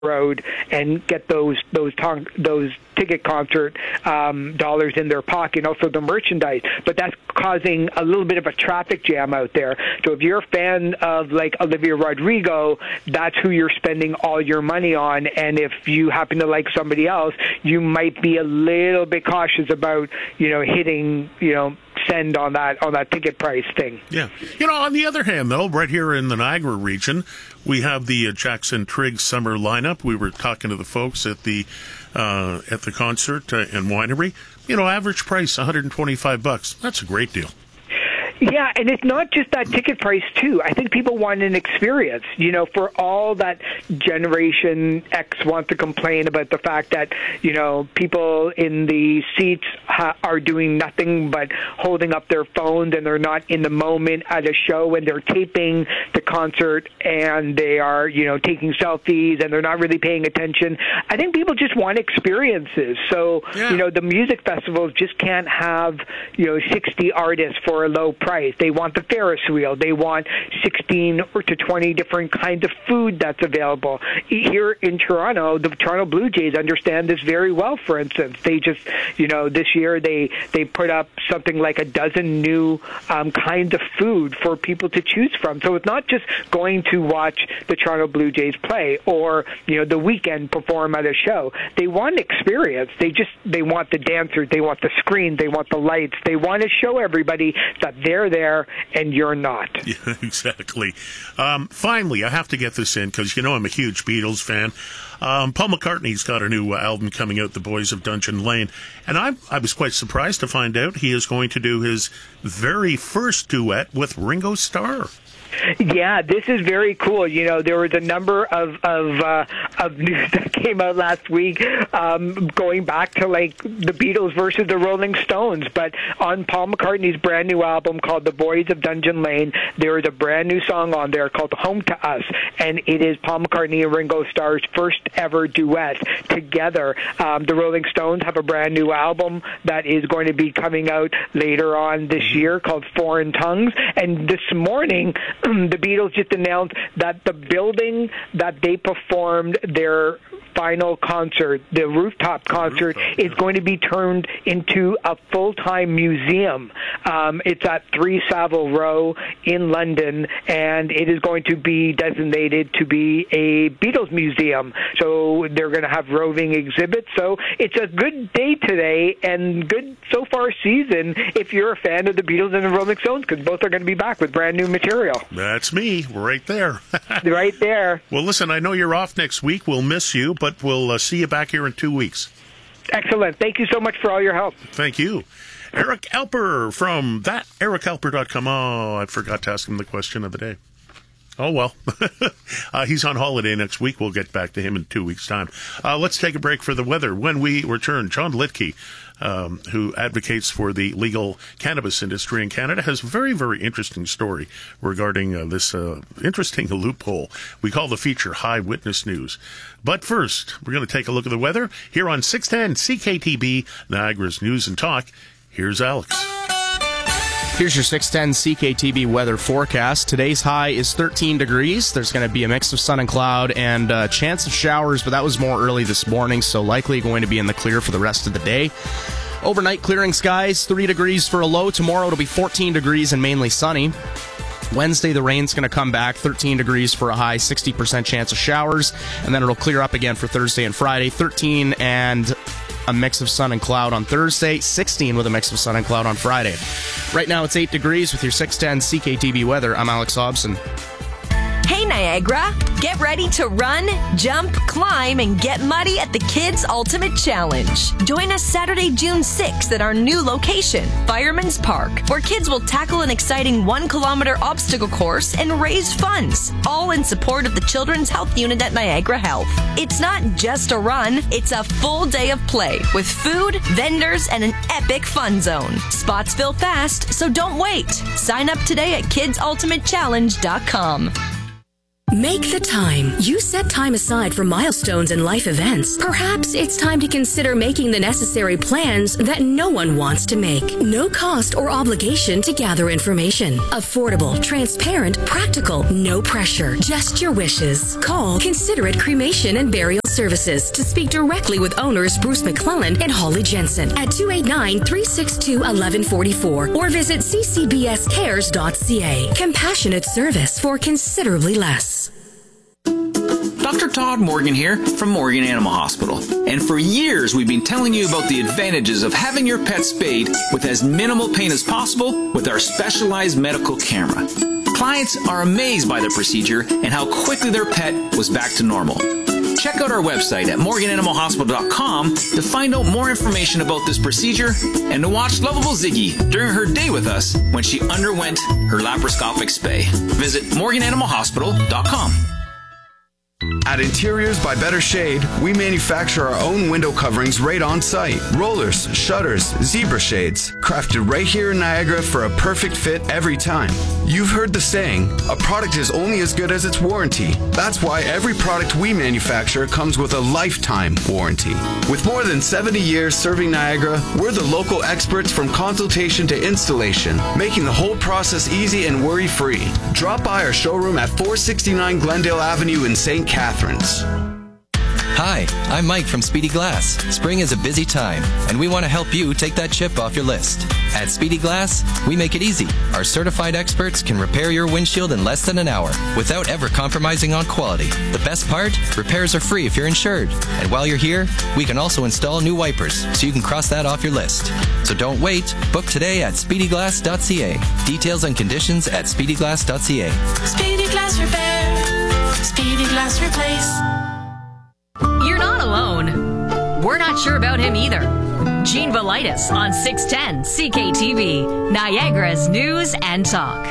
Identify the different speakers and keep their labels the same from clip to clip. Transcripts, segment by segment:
Speaker 1: road and get those ticket concert dollars in their pocket, and also the merchandise. But that's causing a little bit of a traffic jam out there. So if you're a fan of like Olivia Rodrigo, that's who you're spending all your money on. And if you happen to like somebody else, you might be a little bit cautious about, hitting, send on that ticket price thing.
Speaker 2: Yeah. On the other hand, though, right here in the Niagara region, we have the Jackson Triggs summer lineup. We were talking to the folks at the concert and winery. Average price $125. That's a great deal.
Speaker 1: Yeah, and it's not just that ticket price, too. I think people want an experience. For all that Generation X want to complain about the fact that, people in the seats are doing nothing but holding up their phones, and they're not in the moment at a show, and they're taping the concert, and they are, taking selfies, and they're not really paying attention. I think people just want experiences. So, the music festivals just can't have, 60 artists for a low price. They want the Ferris wheel. They want 16 or to 20 different kinds of food that's available. Here in Toronto, the Toronto Blue Jays understand this very well, for instance. They just, this year they put up something like a dozen new kinds of food for people to choose from. So it's not just going to watch the Toronto Blue Jays play or, the Weeknd perform at a show. They want experience. They want the dancers. They want the screen. They want the lights. They want to show everybody that they're there and you're not.
Speaker 2: Yeah, exactly. Finally, I have to get this in because I'm a huge Beatles fan. Paul McCartney's got a new album coming out, The Boys of Dungeon Lane, and I was quite surprised to find out he is going to do his very first duet with Ringo Starr.
Speaker 1: Yeah, this is very cool. There was a number of news that came out last week going back to like the Beatles versus the Rolling Stones. But on Paul McCartney's brand new album called The Boys of Dungeon Lane, there is a brand new song on there called Home to Us, and it is Paul McCartney and Ringo Starr's first ever duet together. The Rolling Stones have a brand new album that is going to be coming out later on this year called Foreign Tongues, and this morning the Beatles just announced that the building that they performed their final concert, the rooftop concert, is going to be turned into a full-time museum. It's at 3 Savile Row in London, and it is going to be designated to be a Beatles museum. So they're going to have roving exhibits. So it's a good day today and good so far season if you're a fan of the Beatles and the Rolling Stones, because both are going to be back with brand new material.
Speaker 2: That's me, right there.
Speaker 1: Right there.
Speaker 2: Well, listen, I know you're off next week. We'll miss you, but we'll see you back here in 2 weeks.
Speaker 1: Excellent. Thank you so much for all your help.
Speaker 2: Thank you. Eric Alper from thatericalper.com. Oh, I forgot to ask him the question of the day. Oh, well. He's on holiday next week. We'll get back to him in 2 weeks' time. Let's take a break for the weather. When we return, John Litke, who advocates for the legal cannabis industry in Canada, has a very, very interesting story regarding this interesting loophole. We call the feature High Witness News. But first, we're going to take a look at the weather here on 610 CKTB, Niagara's News and Talk. Here's Alex.
Speaker 3: Here's your 610 CKTB weather forecast. Today's high is 13 degrees. There's going to be a mix of sun and cloud and a chance of showers, but that was more early this morning, so likely going to be in the clear for the rest of the day. Overnight clearing skies, 3 degrees for a low. Tomorrow it'll be 14 degrees and mainly sunny. Wednesday, the rain's going to come back, 13 degrees for a high, 60% chance of showers, and then it'll clear up again for Thursday and Friday, 13 and a mix of sun and cloud on Thursday, 16 with a mix of sun and cloud on Friday. Right now it's 8 degrees with your 610 CKTB weather. I'm Alex Hobson.
Speaker 4: Hey Niagara, get ready to run, jump, climb, and get muddy at the Kids Ultimate Challenge. Join us Saturday, June 6th at our new location, Fireman's Park, where kids will tackle an exciting 1-kilometer obstacle course and raise funds, all in support of the Children's Health Unit at Niagara Health. It's not just a run, it's a full day of play with food, vendors, and an epic fun zone. Spots fill fast, so don't wait. Sign up today at kidsultimatechallenge.com.
Speaker 5: Make the time. You set time aside for milestones and life events. Perhaps it's time to consider making the necessary plans that no one wants to make. No cost or obligation to gather information. Affordable, transparent, practical, no pressure. Just your wishes. Call Considerate Cremation and Burial Services to speak directly with owners Bruce McClellan and Holly Jensen at 289-362-1144 or visit ccbscares.ca. Compassionate service for considerably less.
Speaker 6: Dr. Todd Morgan here from Morgan Animal Hospital. And for years, we've been telling you about the advantages of having your pet spayed with as minimal pain as possible with our specialized medical camera. Clients are amazed by the procedure and how quickly their pet was back to normal. Check out our website at morgananimalhospital.com to find out more information about this procedure and to watch lovable Ziggy during her day with us when she underwent her laparoscopic spay. Visit morgananimalhospital.com.
Speaker 7: At Interiors by Better Shade, we manufacture our own window coverings right on site. Rollers, shutters, zebra shades, crafted right here in Niagara for a perfect fit every time. You've heard the saying, a product is only as good as its warranty. That's why every product we manufacture comes with a lifetime warranty. With more than 70 years serving Niagara, we're the local experts from consultation to installation, making the whole process easy and worry-free. Drop by our showroom at 469 Glendale Avenue in St. Catharines.
Speaker 8: Hi, I'm Mike from Speedy Glass. Spring is a busy time, and we want to help you take that chip off your list. At Speedy Glass, we make it easy. Our certified experts can repair your windshield in less than an hour without ever compromising on quality. The best part? Repairs are free if you're insured. And while you're here, we can also install new wipers, so you can cross that off your list. So don't wait. Book today at speedyglass.ca. Details and conditions at speedyglass.ca.
Speaker 9: Speedy Glass Repair. Speedy Glass Replace.
Speaker 4: You're not alone. We're not sure about him either. Gene Velitis on 610 CKTV, Niagara's News and Talk.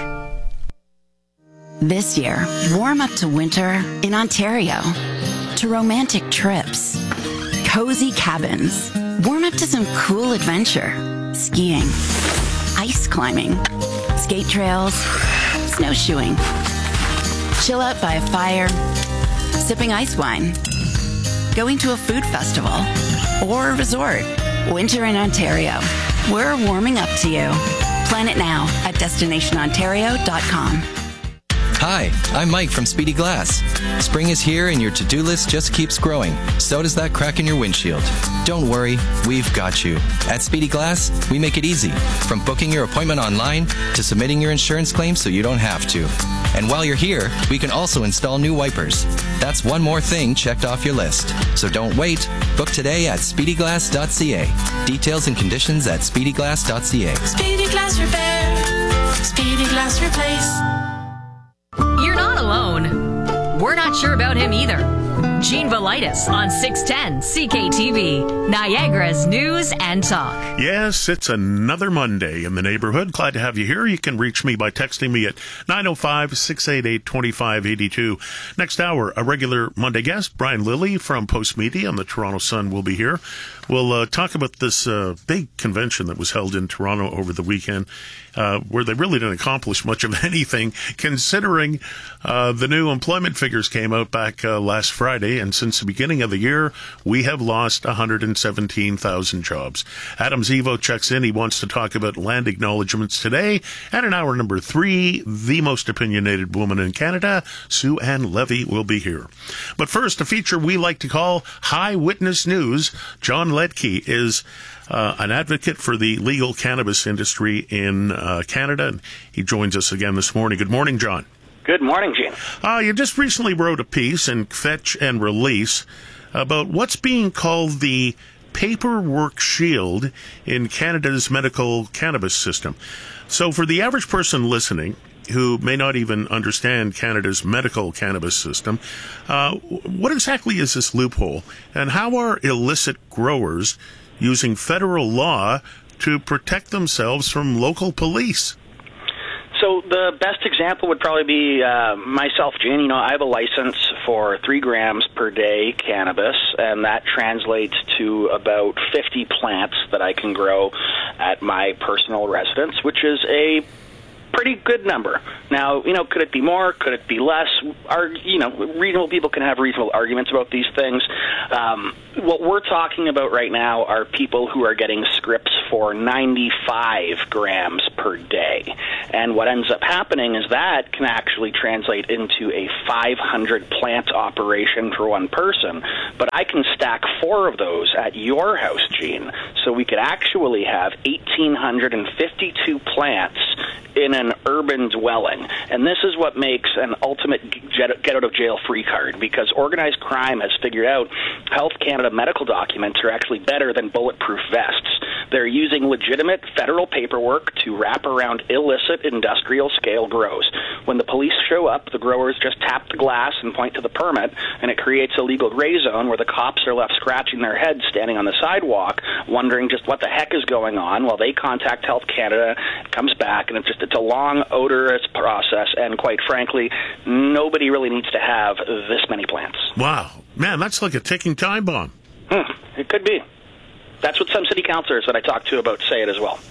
Speaker 10: This year, warm up to winter in Ontario, to romantic trips, cozy cabins, warm up to some cool adventure, skiing, ice climbing, skate trails, snowshoeing, chill out by a fire, sipping ice wine, going to a food festival or a resort. Winter in Ontario. We're warming up to you. Plan it now at destinationontario.com.
Speaker 8: Hi, I'm Mike from Speedy Glass. Spring is here and your to-do list just keeps growing. So does that crack in your windshield. Don't worry, we've got you. At Speedy Glass, we make it easy. From booking your appointment online to submitting your insurance claim so you don't have to. And while you're here, we can also install new wipers. That's one more thing checked off your list. So don't wait. Book today at speedyglass.ca. Details and conditions at speedyglass.ca.
Speaker 9: Speedy Glass Repair. Speedy Glass Replace.
Speaker 4: You're not alone. We're not sure about him either. Gene Velitis on 610 CKTV, Niagara's News and Talk.
Speaker 2: Yes, it's another Monday in the neighborhood. Glad to have you here. You can reach me by texting me at 905-688-2582. Next hour, a regular Monday guest, Brian Lilly from Post Media and the Toronto Sun will be here. We'll talk about this big convention that was held in Toronto over the weekend, where they really didn't accomplish much of anything, considering the new employment figures came out back last Friday, and since the beginning of the year, we have lost 117,000 jobs. Adam Zivo checks in. He wants to talk about land acknowledgements today, and in hour number 3, the most opinionated woman in Canada, Sue Ann Levy, will be here. But first, a feature we like to call High Witness News. John Ledke is an advocate for the legal cannabis industry in Canada, and he joins us again this morning. Good morning, John.
Speaker 11: Good morning, Gene.
Speaker 2: You just recently wrote a piece in Fetch and Release about what's being called the paperwork shield in Canada's medical cannabis system. So for the average person listening who may not even understand Canada's medical cannabis system, what exactly is this loophole, and how are illicit growers using federal law to protect themselves from local police?
Speaker 11: So the best example would probably be myself, Gene. You know, I have a license for 3 grams per day cannabis, and that translates to about 50 plants that I can grow at my personal residence, which is a pretty good number. Now, could it be more? Could it be less? Reasonable people can have reasonable arguments about these things. What we're talking about right now are people who are getting scripts for 95 grams per day. And what ends up happening is that can actually translate into a 500 plant operation for one person. But I can stack 4 of those at your house, Gene, so we could actually have 1,852 plants in an urban dwelling. And this is what makes an ultimate get-out-of-jail-free card, because organized crime has figured out Health Canada medical documents are actually better than bulletproof vests. They're using legitimate federal paperwork to wrap around illicit industrial-scale grows. When the police show up, the growers just tap the glass and point to the permit, and it creates a legal gray zone where the cops are left scratching their heads standing on the sidewalk, wondering just what the heck is going on, while they contact Health Canada. It comes back, and it's a long, odorous process, and quite frankly, nobody really needs to have this many plants.
Speaker 2: Wow. Man, that's like a ticking time bomb.
Speaker 11: It could be. That's what some city councilors that I talked to about say it as well.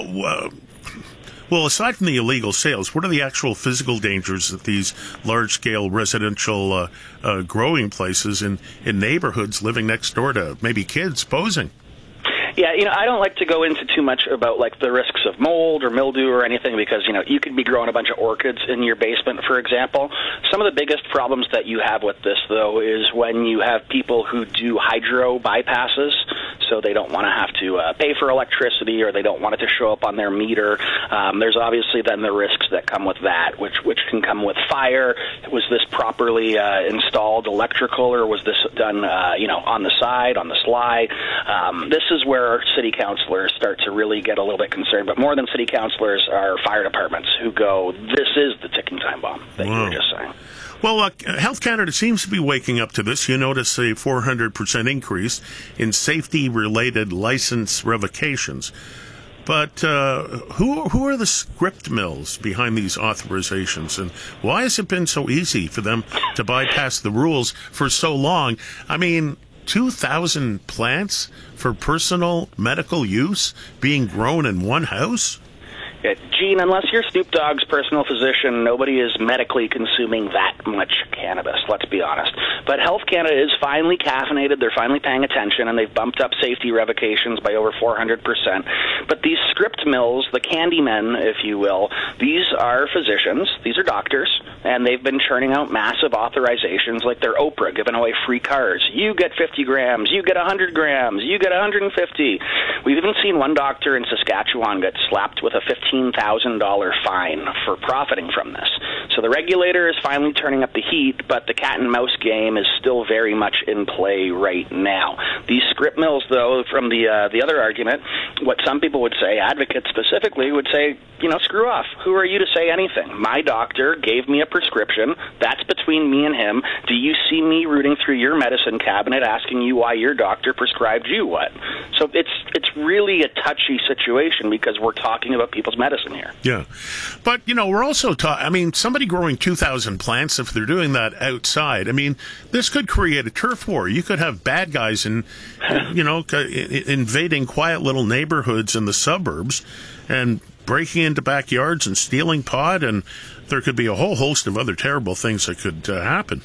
Speaker 2: Well, aside from the illegal sales, what are the actual physical dangers that these large-scale residential growing places in neighborhoods living next door to maybe kids posing?
Speaker 11: Yeah, I don't like to go into too much about the risks of mold or mildew or anything, because you could be growing a bunch of orchids in your basement, for example. Some of the biggest problems that you have with this, though, is when you have people who do hydro bypasses, so they don't want to have to pay for electricity, or they don't want it to show up on their meter. There's obviously then the risks that come with that, which can come with fire. Was this properly installed electrical, or was this done on the side, on the sly? This is where city councilors start to really get a little bit concerned, but more than city councilors are fire departments who go, this is the ticking time bomb that you were just saying.
Speaker 2: Well, Health Canada seems to be waking up to this. You notice a 400% increase in safety-related license revocations. But who are the script mills behind these authorizations, and why has it been so easy for them to bypass the rules for so long? I mean, 2,000 plants for personal medical use being grown in one house?
Speaker 11: Gene, unless you're Snoop Dogg's personal physician, nobody is medically consuming that much cannabis, let's be honest. But Health Canada is finally caffeinated, they're finally paying attention, and they've bumped up safety revocations by over 400%. But these script mills, the candy men, if you will, these are physicians, these are doctors, and they've been churning out massive authorizations like they're Oprah, giving away free cars. You get 50 grams, you get 100 grams, you get 150. We've even seen one doctor in Saskatchewan get slapped with a $15,000 fine for profiting from this. So the regulator is finally turning up the heat, but the cat and mouse game is still very much in play right now. These script mills, though, from the other argument, what some people would say, advocates specifically, would say, screw off. Who are you to say anything? My doctor gave me a prescription. That's between me and him. Do you see me rooting through your medicine cabinet asking you why your doctor prescribed you what? So it's really a touchy situation because we're talking about people's medicine here.
Speaker 2: Yeah. But, we're also somebody growing 2,000 plants, if they're doing that outside, this could create a turf war. You could have bad guys invading quiet little neighborhoods in the suburbs and breaking into backyards and stealing pot, and there could be a whole host of other terrible things that could happen.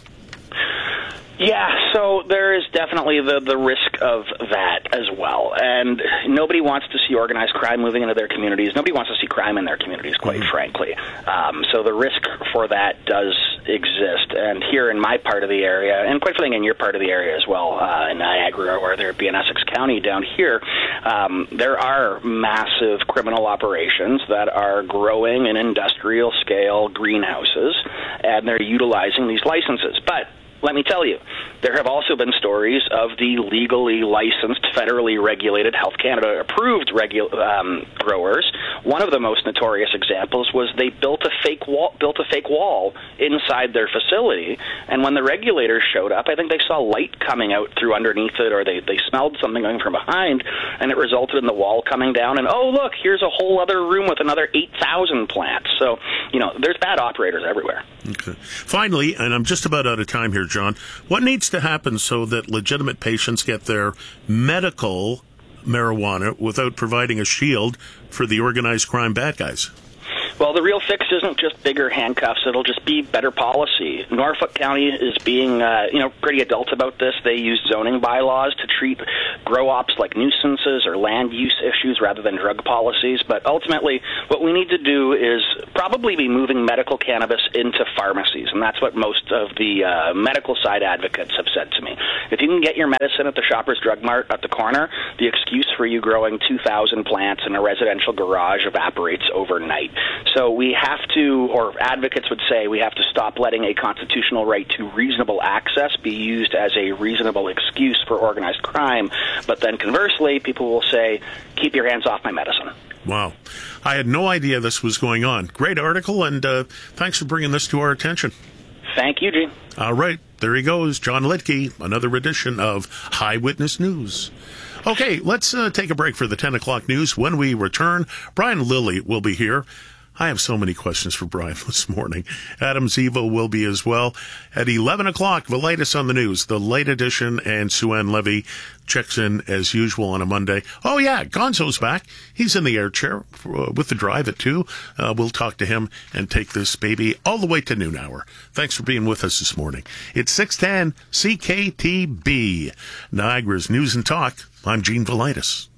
Speaker 11: Yeah, so there is definitely the risk of that as well. And nobody wants to see organized crime moving into their communities. Nobody wants to see crime in their communities, quite frankly. So the risk for that does exist. And here in my part of the area, and quite frankly in your part of the area as well, in Niagara, or there be in Essex County down here, there are massive criminal operations that are growing in industrial scale greenhouses, and they're utilizing these licenses. But let me tell you, there have also been stories of the legally licensed, federally regulated, Health Canada approved growers. One of the most notorious examples was they built a fake wall inside their facility, and when the regulators showed up, I think they saw light coming out through underneath it, or they smelled something coming from behind, and it resulted in the wall coming down, and oh look, here's a whole other room with another 8,000 plants. So, there's bad operators everywhere.
Speaker 2: Okay. Finally, and I'm just about out of time here, John, what needs to happen so that legitimate patients get their medical marijuana without providing a shield for the organized crime bad guys?
Speaker 11: Well, the real fix isn't just bigger handcuffs. It'll just be better policy. Norfolk County is being, pretty adult about this. They use zoning bylaws to treat grow-ops like nuisances or land use issues rather than drug policies. But ultimately, what we need to do is probably be moving medical cannabis into pharmacies, and that's what most of the medical side advocates have said to me. If you can get your medicine at the Shoppers Drug Mart at the corner, the excuse for you growing 2,000 plants in a residential garage evaporates overnight. So we have to, or advocates would say, we have to stop letting a constitutional right to reasonable access be used as a reasonable excuse for organized crime. But then conversely, people will say, keep your hands off my medicine.
Speaker 2: Wow. I had no idea this was going on. Great article, and thanks for bringing this to our attention.
Speaker 11: Thank you, Gene.
Speaker 2: All right. There he goes, John Litke, another edition of Eyewitness News. Okay, let's take a break for the 10 o'clock news. When we return, Brian Lilly will be here. I have so many questions for Brian this morning. Adam Zivo will be as well. At 11 o'clock, the latest on the news, the late edition, and Sue-Ann Levy checks in as usual on a Monday. Oh, yeah, Gonzo's back. He's in the air chair with the drive at 2. We'll talk to him and take this baby all the way to noon hour. Thanks for being with us this morning. It's 610 CKTB, Niagara's News and Talk. I'm Gene Velitis.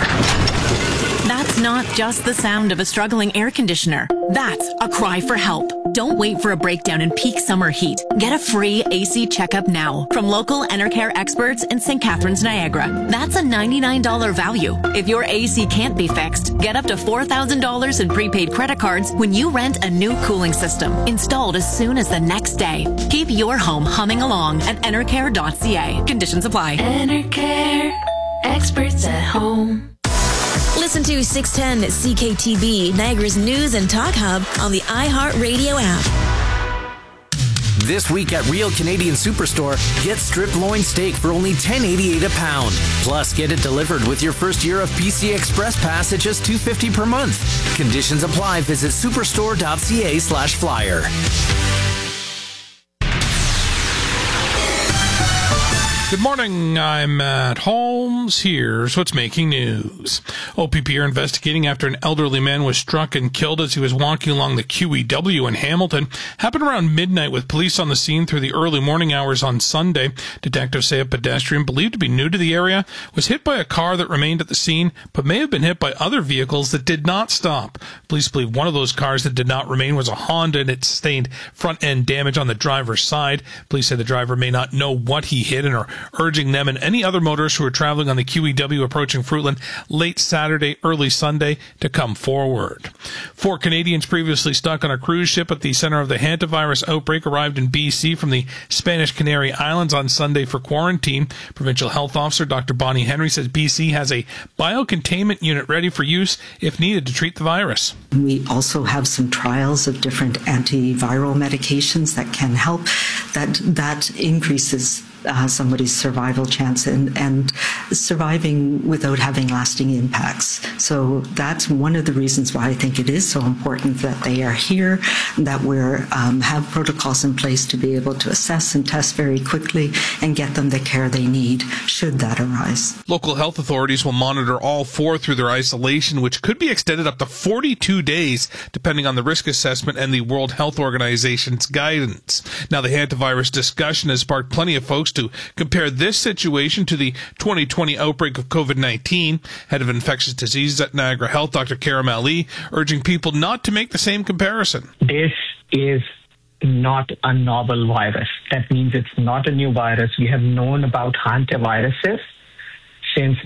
Speaker 12: That's not just the sound of a struggling air conditioner. That's a cry for help. Don't wait for a breakdown in peak summer heat. Get a free AC checkup now from local Enercare experts in St. Catharines, Niagara. That's a $99 value. If your AC can't be fixed, get up to $4,000 in prepaid credit cards when you rent a new cooling system, installed as soon as the next day. Keep your home humming along at enercare.ca. Conditions apply.
Speaker 9: Enercare, experts at home.
Speaker 4: Listen to 610 CKTB, Niagara's News and Talk Hub on the iHeartRadio app.
Speaker 13: This week at Real Canadian Superstore, get strip loin steak for only $10.88 a pound. Plus, get it delivered with your first year of PC Express Pass at just $2.50 per month. Conditions apply. Visit superstore.ca/flyer.
Speaker 14: Good morning, I'm Matt Holmes. Here's what's making news. OPP are investigating after an elderly man was struck and killed as he was walking along the QEW in Hamilton. Happened around midnight with police on the scene through the early morning hours on Sunday. Detectives say a pedestrian believed to be new to the area was hit by a car that remained at the scene, but may have been hit by other vehicles that did not stop. Police believe one of those cars that did not remain was a Honda, and it sustained front-end damage on the driver's side. Police say the driver may not know what he hit and are urging them and any other motorists who are traveling on the QEW approaching Fruitland late Saturday, early Sunday to come forward. 4 Canadians previously stuck on a cruise ship at the center of the hantavirus outbreak arrived in BC from the Spanish Canary Islands on Sunday for quarantine. Provincial Health Officer Dr. Bonnie Henry says BC has a biocontainment unit ready for use if needed to treat the virus.
Speaker 15: We also have some trials of different antiviral medications that can help. That increases somebody's survival chance and surviving without having lasting impacts. So that's one of the reasons why I think it is so important that they are here, that we have protocols in place to be able to assess and test very quickly and get them the care they need should that arise.
Speaker 14: Local health authorities will monitor all 4 through their isolation, which could be extended up to 42 days, depending on the risk assessment and the World Health Organization's guidance. Now, the hantavirus discussion has sparked plenty of folks to compare this situation to the 2020 outbreak of COVID-19. Head of infectious diseases at Niagara Health, Dr. Karam Ali, urging people not to make the same comparison.
Speaker 16: This is not a novel virus. That means it's not a new virus. We have known about hantaviruses since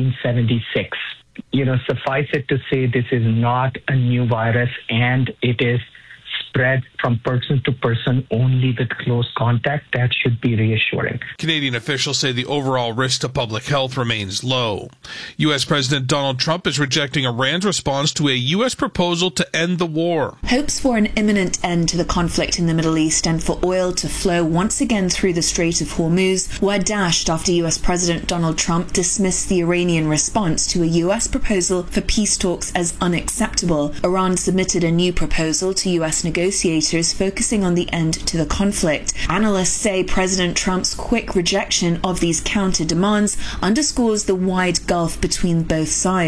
Speaker 16: 1976. Suffice it to say this is not a new virus, and it is spread from person to person only with close contact. That should be reassuring.
Speaker 14: Canadian officials say the overall risk to public health remains low. U.S. President Donald Trump is rejecting Iran's response to a U.S. proposal to end the war.
Speaker 17: Hopes for an imminent end to the conflict in the Middle East and for oil to flow once again through the Strait of Hormuz were dashed after U.S. President Donald Trump dismissed the Iranian response to a U.S. proposal for peace talks as unacceptable. Iran submitted a new proposal to U.S. negotiators focusing on the end to the conflict. Analysts say President Trump's quick rejection of these counter demands underscores the wide gulf between both sides.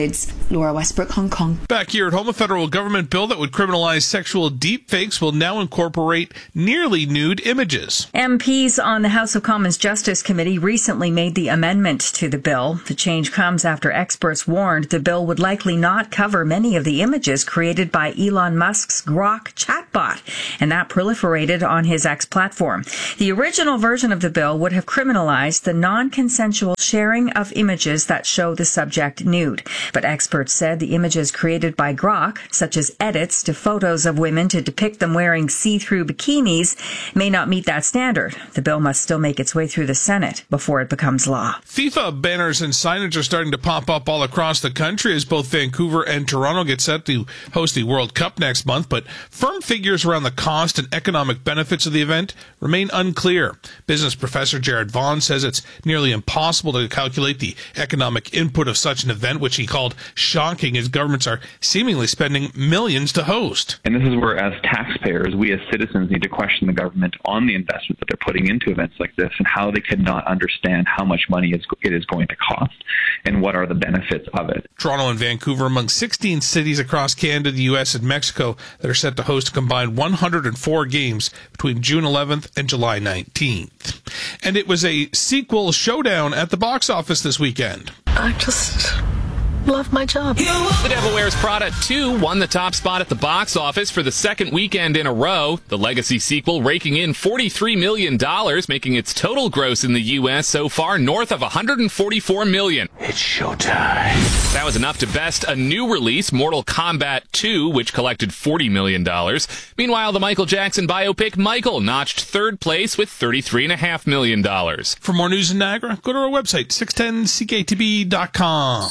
Speaker 17: Laura Westbrook, Hong Kong.
Speaker 14: Back here at home, a federal government bill that would criminalize sexual deepfakes will now incorporate nearly nude images.
Speaker 18: MPs on the House of Commons Justice Committee recently made the amendment to the bill. The change comes after experts warned the bill would likely not cover many of the images created by Elon Musk's Grok chatbot, and that proliferated on his X platform. The original version of the bill would have criminalized the non-consensual sharing of images that show the subject nude. But experts said the images created by Grok, such as edits to photos of women to depict them wearing see-through bikinis, may not meet that standard. The bill must still make its way through the Senate before it becomes law.
Speaker 14: FIFA banners and signage are starting to pop up all across the country as both Vancouver and Toronto get set to host the World Cup next month, but firm figures around the cost and economic benefits of the event remain unclear. Business professor Jared Vaughn says it's nearly impossible to calculate the economic input of such an event, which he called shocking, as governments are seemingly spending millions to host.
Speaker 19: And this is where, as taxpayers, we as citizens need to question the government on the investment that they're putting into events like this and how they cannot understand how much money it is going to cost and what are the benefits of it.
Speaker 14: Toronto and Vancouver among 16 cities across Canada, the U.S., and Mexico that are set to host a combined 104 games between June 11th and July 19th. And it was a sequel showdown at the box office this weekend.
Speaker 20: I just love my job.
Speaker 21: The Devil Wears Prada 2 won the top spot at the box office for the second weekend in a row. The legacy sequel raking in $43 million, making its total gross in the U.S. so far north of $144 million.
Speaker 22: It's showtime.
Speaker 21: That was enough to best a new release, Mortal Kombat 2, which collected $40 million. Meanwhile, the Michael Jackson biopic Michael notched third place with $33.5 million.
Speaker 14: For more news in Niagara, go to our website, 610ckTB.com.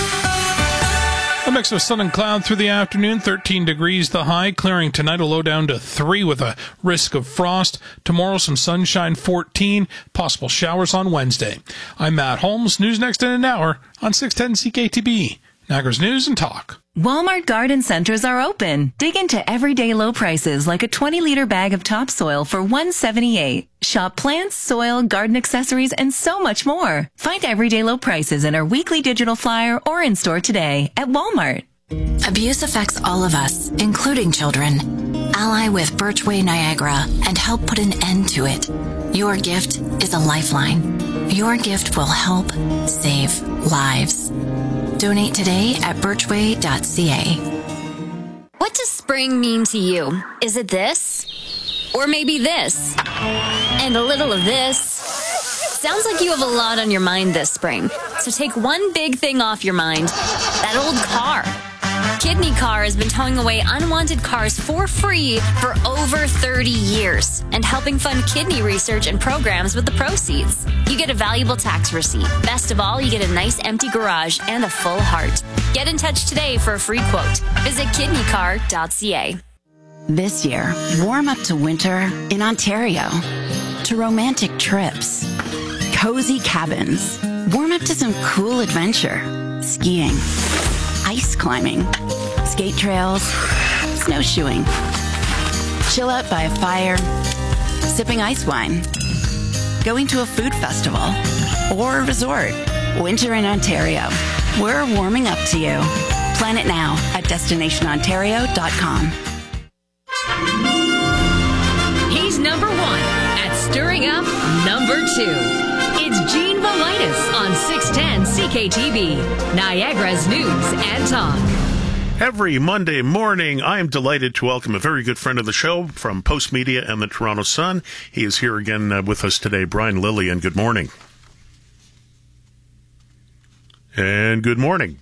Speaker 14: A mix of sun and cloud through the afternoon, 13 degrees the high, clearing tonight, a low down to 3 with a risk of frost. Tomorrow, some sunshine, 14, possible showers on Wednesday. I'm Matt Holmes. News next in an hour on 610 CKTB, Niagara's News and Talk.
Speaker 4: Walmart garden centers are open. Dig into everyday low prices like a 20-liter bag of topsoil for $1.78. Shop plants, soil, garden accessories, and so much more. Find everyday low prices in our weekly digital flyer or in store today at Walmart.
Speaker 10: Abuse affects all of us, including children. Ally with Birchway Niagara and help put an end to it. Your gift is a lifeline. Your gift will help save lives. Donate today at birchway.ca.
Speaker 23: What does spring mean to you? Is it this? Or maybe this? And a little of this? Sounds like you have a lot on your mind this spring. So take one big thing off your mind. That old car. Kidney Car has been towing away unwanted cars for free for over 30 years and helping fund kidney research and programs with the proceeds. You get a valuable tax receipt. Best of all, you get a nice empty garage and a full heart. Get in touch today for a free quote. Visit kidneycar.ca.
Speaker 10: This year, warm up to winter in Ontario, to romantic trips, cozy cabins, warm up to some cool adventure, skiing, ice climbing, skate trails, snowshoeing, chill out by a fire, sipping ice wine, going to a food festival, or a resort. Winter in Ontario. We're warming up to you. Plan it now at destinationontario.com.
Speaker 24: He's number one at stirring up number two. It's Gene Volitis on 610 CKTB, Niagara's News and Talk.
Speaker 2: Every Monday morning, I am delighted to welcome a very good friend of the show from Post Media and the Toronto Sun. He is here again with us today, Brian Lillian. Good morning. And good morning.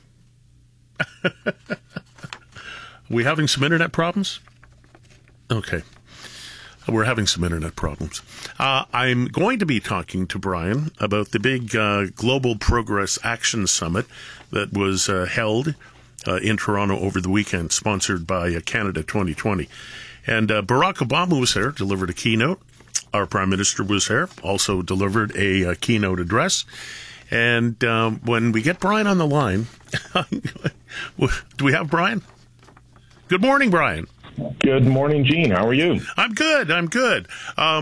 Speaker 2: We having some internet problems? Okay. We're having some internet problems. I'm going to be talking to Brian about the big Global Progress Action Summit that was held in Toronto over the weekend, sponsored by Canada 2020. And Barack Obama was there, delivered a keynote. Our Prime Minister was there, also delivered a keynote address. And when we get Brian on the line, do we have Brian? Good morning, Brian.
Speaker 25: Good morning, Gene. How are you?
Speaker 2: I'm good.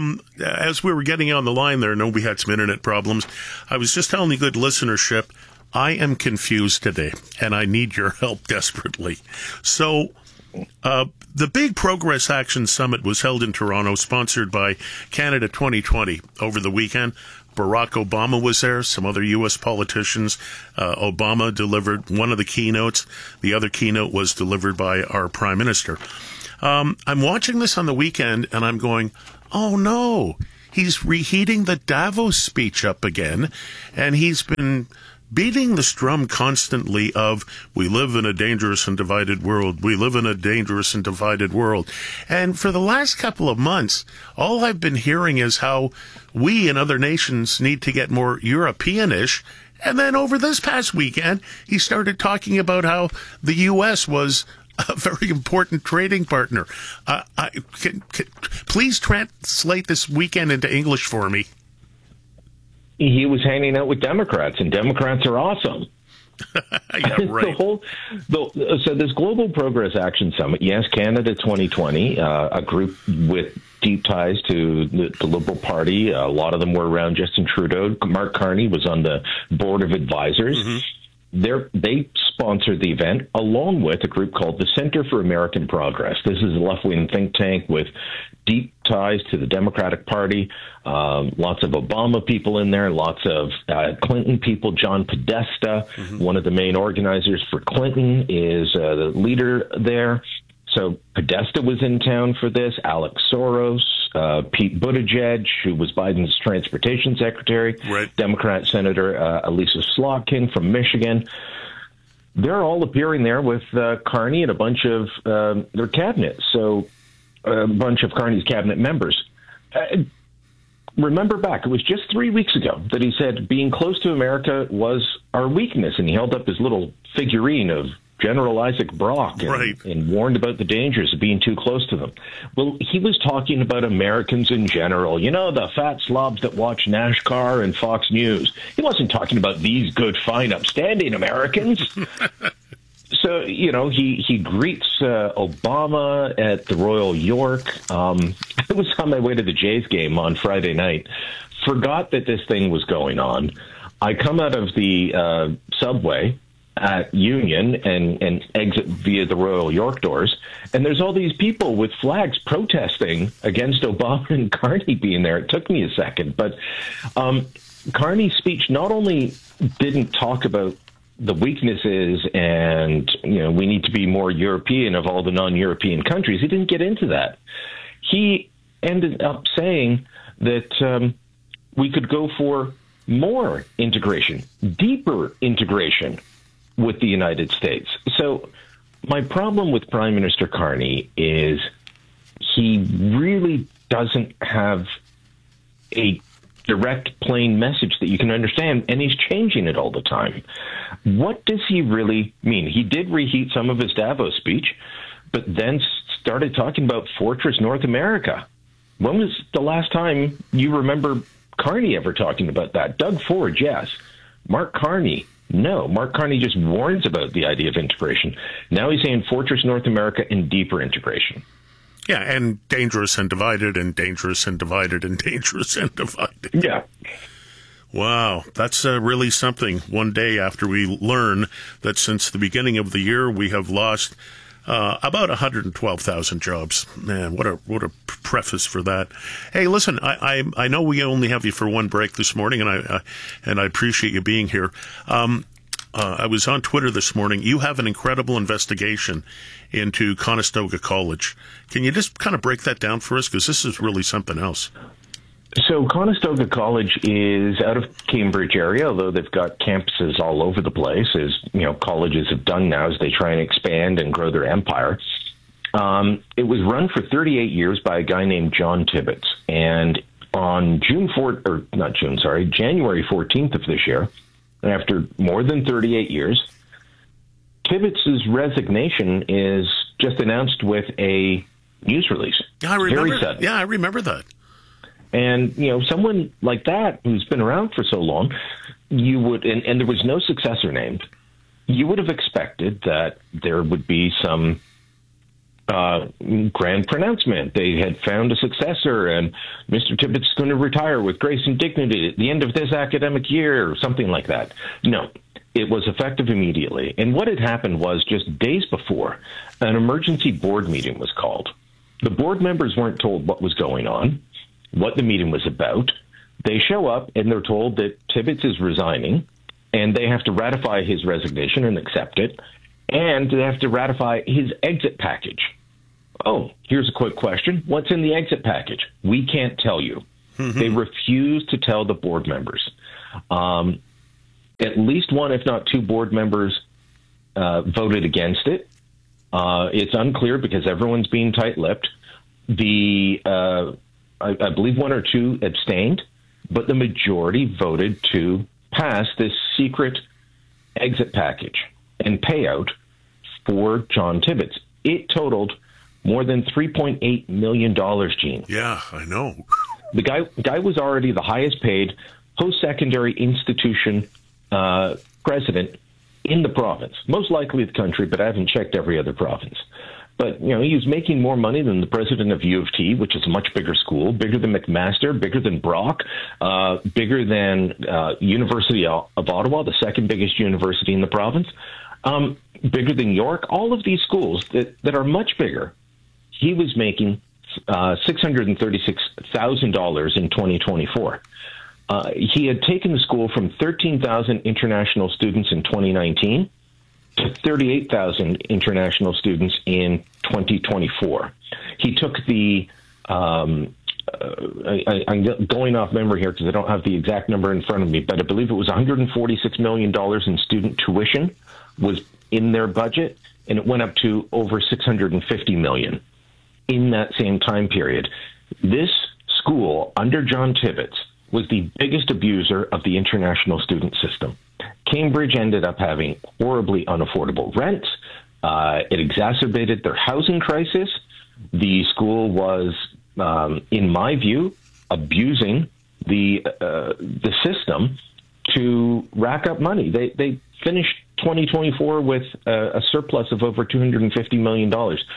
Speaker 2: As we were getting on the line there, I know we had some internet problems. I was just telling the good listenership, I am confused today, and I need your help desperately. So, the big Progress Action Summit was held in Toronto, sponsored by Canada 2020 over the weekend. Barack Obama was there, some other U.S. politicians. Obama delivered one of the keynotes. The other keynote was delivered by our Prime Minister. I'm watching this on the weekend, and I'm going, oh, no. He's reheating the Davos speech up again, and he's been beating the drum constantly of, we live in a dangerous and divided world. We live in a dangerous and divided world. And for the last couple of months, all I've been hearing is how we and other nations need to get more European-ish. And then over this past weekend, he started talking about how the U.S. was a very important trading partner. Please translate this weekend into English for me.
Speaker 25: He was hanging out with Democrats, and Democrats are awesome.
Speaker 2: Yeah, right.
Speaker 25: So this Global Progress Action Summit, yes, Canada 2020, a group with deep ties to the Liberal Party. A lot of them were around Justin Trudeau. Mark Carney was on the board of advisors. Mm-hmm. They sponsored the event along with a group called the Center for American Progress. This is a left-wing think tank with deep ties to the Democratic Party. Lots of Obama people in there, lots of Clinton people. John Podesta, one of the main organizers for Clinton, is the leader there. So Podesta was in town for this. Alex Soros, Pete Buttigieg, who was Biden's transportation secretary, right. Democrat Senator Elisa Slotkin from Michigan. They're all appearing there with Carney and a bunch of their cabinet. So a bunch of Carney's cabinet members. Remember back, it was just 3 weeks ago that he said being close to America was our weakness, and he held up his little figurine of General Isaac Brock and warned about the dangers of being too close to them. Well, he was talking about Americans in general, you know, the fat slobs that watch NASCAR and Fox News. He wasn't talking about these good, fine, upstanding Americans. So, you know, he greets Obama at the Royal York. I was on my way to the Jays game on Friday night, forgot that this thing was going on. I come out of the subway at Union and exit via the Royal York doors, and there's all these people with flags protesting against Obama and Carney being there. It took me a second, but Carney's speech not only didn't talk about the weaknesses and, you know, we need to be more European of all the non-European countries. He didn't get into that. He ended up saying that we could go for more integration, deeper integration with the United States. So my problem with Prime Minister Carney is he really doesn't have a direct, plain message that you can understand, and he's changing it all the time. What does he really mean? He did reheat some of his Davos speech, but then started talking about Fortress North America. When was the last time you remember Carney ever talking about that? Doug Ford, yes. Mark Carney, no. Mark Carney just warns about the idea of integration. Now he's saying Fortress North America and deeper integration.
Speaker 2: Yeah, and dangerous and divided and dangerous and divided and dangerous and divided.
Speaker 25: Yeah.
Speaker 2: Wow, that's really something. One day after we learn that since the beginning of the year we have lost about 112,000 jobs. Man, what a preface for that. Hey, listen, I know we only have you for one break this morning, and I appreciate you being here. I was on Twitter this morning. You have an incredible investigation into Conestoga College. Can you just kind of break that down for us? Because this is really something else.
Speaker 25: So Conestoga College is out of Cambridge area, although they've got campuses all over the place, as you know, colleges have done now as they try and expand and grow their empire. It was run for 38 years by a guy named John Tibbetts, and on January 14th of this year, after more than 38 years, Tibbetts' resignation is just announced with a news release.
Speaker 2: Yeah, I remember. Very sudden. Yeah, I remember that.
Speaker 25: And, you know, someone like that who's been around for so long, you would, and there was no successor named, you would have expected that there would be some grand pronouncement. They had found a successor, and Mr. Tibbetts is going to retire with grace and dignity at the end of this academic year, or something like that. No. It was effective immediately. And what had happened was just days before, an emergency board meeting was called. The board members weren't told what was going on, what the meeting was about. They show up and they're told that Tibbetts is resigning, and they have to ratify his resignation and accept it, and they have to ratify his exit package. Oh, here's a quick question. What's in the exit package? We can't tell you. They refuse to tell the board members. At least one, if not two, board members voted against it. It's unclear because everyone's being tight-lipped. I believe one or two abstained, but the majority voted to pass this secret exit package and payout for John Tibbetts. It totaled more than $3.8 million, Gene.
Speaker 2: Yeah, I know.
Speaker 25: The guy was already the highest paid post-secondary institution president in the province, most likely the country, but I haven't checked every other province. But, he was making more money than the president of U of T, which is a much bigger school, bigger than McMaster, bigger than Brock, bigger than University of Ottawa, the second biggest university in the province, bigger than York. All of these schools that are much bigger. He was making $636,000 in 2024. He had taken the school from 13,000 international students in 2019 to 38,000 international students in 2024. He took the, I'm going off memory here because I don't have the exact number in front of me, but I believe it was $146 million in student tuition was in their budget, and it went up to over $650 million in that same time period. This school, under John Tibbetts, was the biggest abuser of the international student system. Cambridge ended up having horribly unaffordable rents. It exacerbated their housing crisis. The school was, in my view, abusing the system to rack up money. They finished 2024 with a surplus of over $250 million.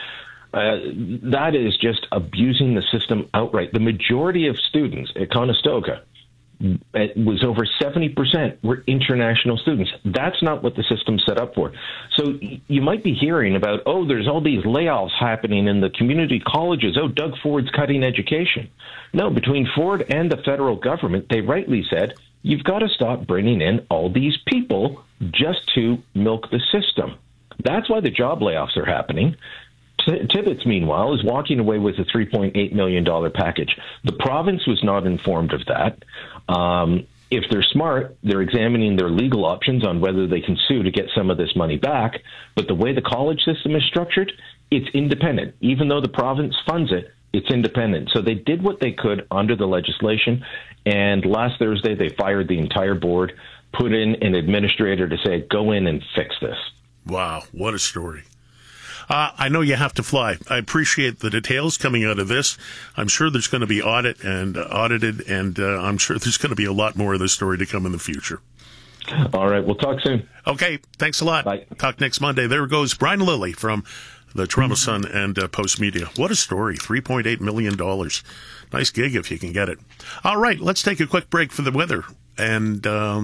Speaker 25: That is just abusing the system outright. The majority of students at Conestoga, it was over 70% were international students. That's not what the system set up for. So you might be hearing about, there's all these layoffs happening in the community colleges. Doug Ford's cutting education. No, between Ford and the federal government, they rightly said, you've got to stop bringing in all these people just to milk the system. That's why the job layoffs are happening. Tibbetts, meanwhile, is walking away with a $3.8 million package. The province was not informed of that. If they're smart, they're examining their legal options on whether they can sue to get some of this money back. But the way the college system is structured, it's independent. Even though the province funds it, it's independent. So they did what they could under the legislation. And last Thursday, they fired the entire board, put in an administrator to say, go in and fix this.
Speaker 2: Wow, what a story. I know you have to fly. I appreciate the details coming out of this. I'm sure there's going to be audited, and I'm sure there's going to be a lot more of this story to come in the future.
Speaker 25: All right, we'll talk soon.
Speaker 2: Okay, thanks a lot.
Speaker 25: Bye.
Speaker 2: Talk next Monday. There goes Brian Lilly from the Toronto Sun and Post Media. What a story. $3.8 million. Nice gig if you can get it. All right, let's take a quick break for the weather. And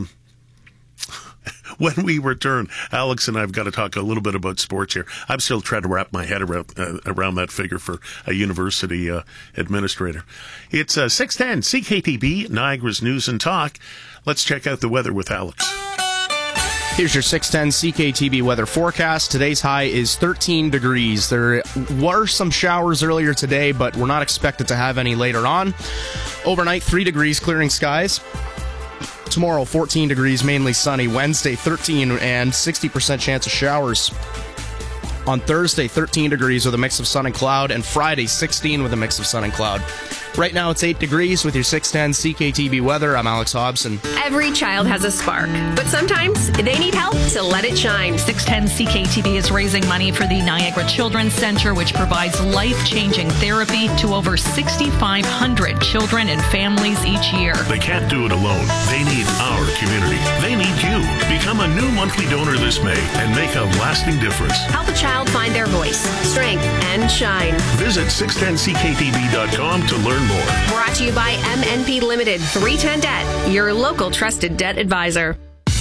Speaker 2: when we return, Alex and I have got to talk a little bit about sports here. I'm still trying to wrap my head around that figure for a university administrator. It's 610 CKTB, Niagara's News and Talk. Let's check out the weather with Alex.
Speaker 1: Here's your 610 CKTB weather forecast. Today's high is 13 degrees. There were some showers earlier today, but we're not expected to have any later on. Overnight, 3 degrees, clearing skies. Tomorrow, 14 degrees, mainly sunny. Wednesday, 13 and 60% chance of showers. On Thursday, 13 degrees with a mix of sun and cloud. And Friday, 16 with a mix of sun and cloud. Right now, it's 8 degrees with your 610 CKTB weather. I'm Alex Hobson.
Speaker 3: Every child has a spark, but sometimes they need help to let it shine.
Speaker 5: 610 CKTB is raising money for the Niagara Children's Center, which provides life-changing therapy to over 6,500 children and families each year.
Speaker 2: They can't do it alone. They need our community. They need you. Become a new monthly donor this May and make a lasting difference.
Speaker 3: Help a child find their voice, strength, and shine.
Speaker 2: Visit 610CKTB.com to learn more.
Speaker 3: Brought to you by MNP Limited 310 Debt, your local trusted debt advisor.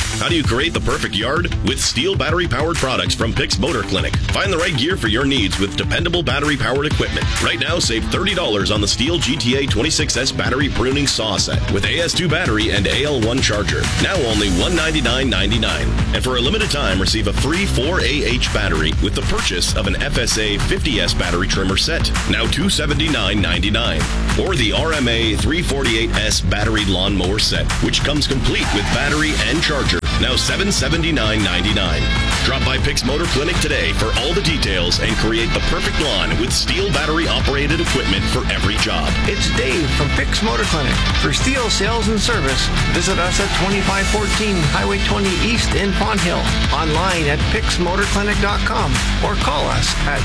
Speaker 6: How do you create the perfect yard? With Steel battery-powered products from Pix Motor Clinic. Find the right gear for your needs with dependable battery-powered equipment. Right now, save $30 on the Steel GTA 26S battery pruning saw set with AS2 battery and AL1 charger. Now only $199.99. And for a limited time, receive a free 4AH battery with the purchase of an FSA 50S battery trimmer set. Now $279.99. Or the RMA 348S battery lawnmower set, which comes complete with battery and charger. Now $779.99. Drop by Pix Motor Clinic today for all the details and create the perfect lawn with Steel battery-operated equipment for every job.
Speaker 7: It's Dave from Pix Motor Clinic. For Steel sales and service, visit us at 2514 Highway 20 East in Pond Hill. Online at pixmotorclinic.com or call us at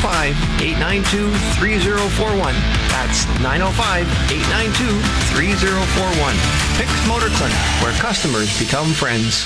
Speaker 7: 905-892-3041. That's 905-892-3041. Pix Motor Clinic, where customers become friends.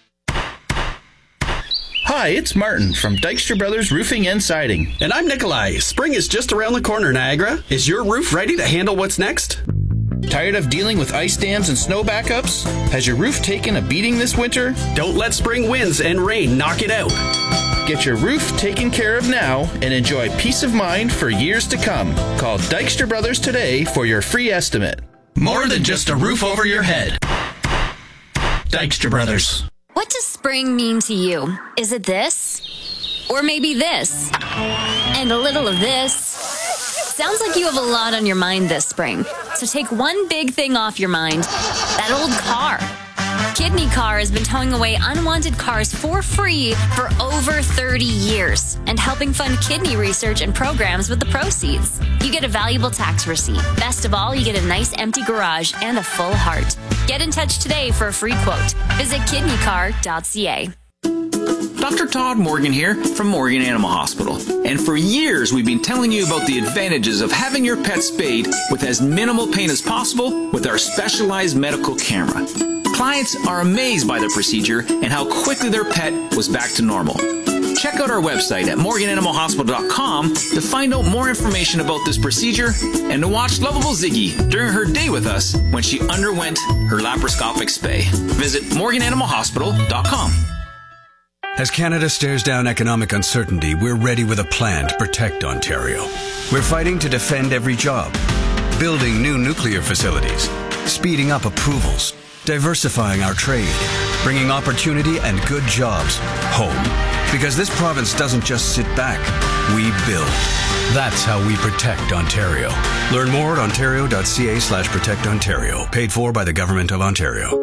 Speaker 8: Hi, it's Martin from Dykstra Brothers Roofing and Siding.
Speaker 11: And I'm Nikolai. Spring is just around the corner, Niagara. Is your roof ready to handle what's next?
Speaker 8: Tired of dealing with ice dams and snow backups? Has your roof taken a beating this winter?
Speaker 11: Don't let spring winds and rain knock it out.
Speaker 8: Get your roof taken care of now and enjoy peace of mind for years to come. Call Dykstra Brothers today for your free estimate.
Speaker 11: More than just a roof over your head. Dykstra Brothers.
Speaker 23: What does spring mean to you? Is it this? Or maybe this? And a little of this? Sounds like you have a lot on your mind this spring. So take one big thing off your mind. That old car. Kidney Car has been towing away unwanted cars for free for over 30 years and helping fund kidney research and programs with the proceeds. You get a valuable tax receipt. Best of all, you get a nice empty garage and a full heart. Get in touch today for a free quote. Visit kidneycar.ca.
Speaker 12: Dr. Todd Morgan here from Morgan Animal Hospital. And for years, we've been telling you about the advantages of having your pet spayed with as minimal pain as possible with our specialized medical camera. Clients are amazed by the procedure and how quickly their pet was back to normal. Check out our website at morgananimalhospital.com to find out more information about this procedure and to watch lovable Ziggy during her day with us when she underwent her laparoscopic spay. Visit morgananimalhospital.com.
Speaker 26: As Canada stares down economic uncertainty, we're ready with a plan to protect Ontario. We're fighting to defend every job, building new nuclear facilities, speeding up approvals, diversifying our trade, bringing opportunity and good jobs home. Because this province doesn't just sit back, we build. That's how we protect Ontario. Learn more at ontario.ca/protectontario. Paid for by the Government of Ontario.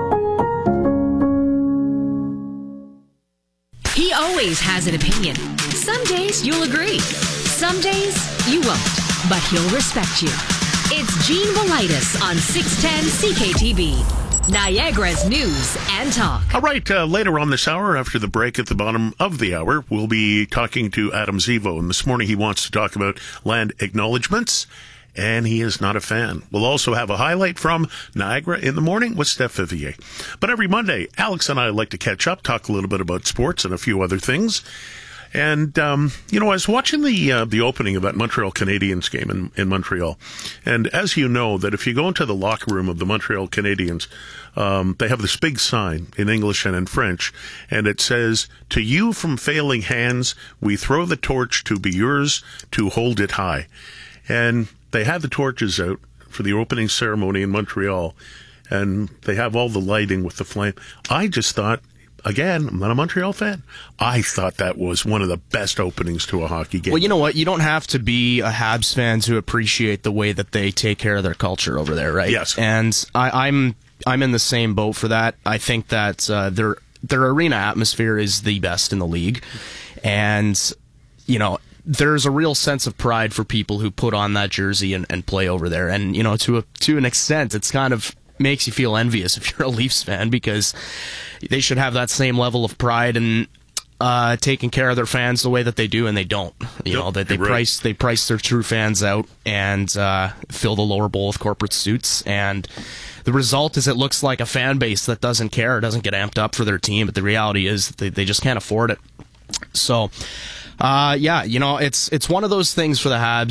Speaker 24: He always has an opinion. Some days you'll agree. Some days you won't. But he'll respect you. It's Gene Velitis on 610 CKTB. Niagara's News and Talk.
Speaker 2: All right, later on this hour, after the break at the bottom of the hour, we'll be talking to Adam Zivo. And this morning he wants to talk about land acknowledgements, and he is not a fan. We'll also have a highlight from Niagara in the morning with Steph Vivier. But every Monday, Alex and I like to catch up, talk a little bit about sports and a few other things. And, I was watching the opening of that Montreal Canadiens game in Montreal. And as you know, that if you go into the locker room of the Montreal Canadiens, they have this big sign in English and in French, and it says, "To you from failing hands, we throw the torch to be yours to hold it high." And they had the torches out for the opening ceremony in Montreal, and they have all the lighting with the flame. I just thought, again, I'm not a Montreal fan. I thought that was one of the best openings to a hockey game.
Speaker 1: Well, you know what? You don't have to be a Habs fan to appreciate the way that they take care of their culture over there, right?
Speaker 2: Yes.
Speaker 1: And I'm in the same boat for that. I think that their arena atmosphere is the best in the league. And, there's a real sense of pride for people who put on that jersey and play over there. And, to an extent, it's kind of makes you feel envious if you're a Leafs fan, because they should have that same level of pride and taking care of their fans the way that they do, and they don't. They price their true fans out and fill the lower bowl with corporate suits, and the result is it looks like a fan base that doesn't care, doesn't get amped up for their team, but the reality is they just can't afford it. So, it's one of those things for the Habs.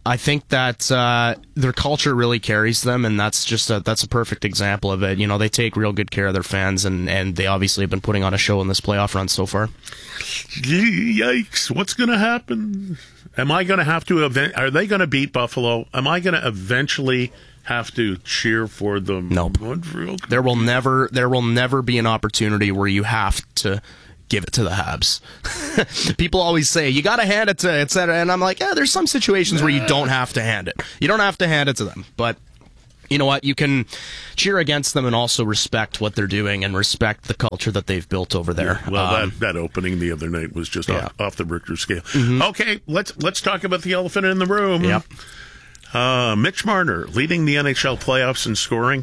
Speaker 1: I think that their culture really carries them, and that's a perfect example of it. You know, they take real good care of their fans, and they obviously have been putting on a show in this playoff run so far.
Speaker 2: Yikes! What's going to happen? Am I going to have to? Are they going to beat Buffalo? Am I going to eventually have to cheer for them?
Speaker 1: Nope. There will never be an opportunity where you have to give it to the Habs. People always say, you got to hand it to, etc. And I'm like, yeah, there's some situations where you don't have to hand it. You don't have to hand it to them. But you know what? You can cheer against them and also respect what they're doing and respect the culture that they've built over there.
Speaker 2: Yeah, well, that opening the other night was just off the Richter scale. Mm-hmm. Okay, let's talk about the elephant in the room.
Speaker 1: Yep.
Speaker 2: Mitch Marner leading the NHL playoffs in scoring.